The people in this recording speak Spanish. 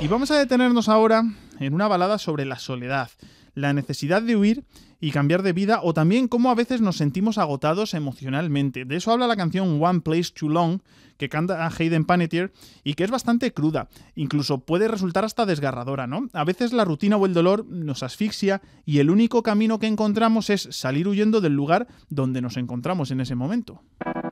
Y vamos a detenernos ahora en una balada sobre la soledad, la necesidad de huir y cambiar de vida, o también cómo a veces nos sentimos agotados emocionalmente. De eso habla la canción One Place Too Long, que canta Hayden Panettiere y que es bastante cruda. Incluso puede resultar hasta desgarradora, ¿no? A veces la rutina o el dolor nos asfixia y el único camino que encontramos es salir huyendo del lugar donde nos encontramos en ese momento.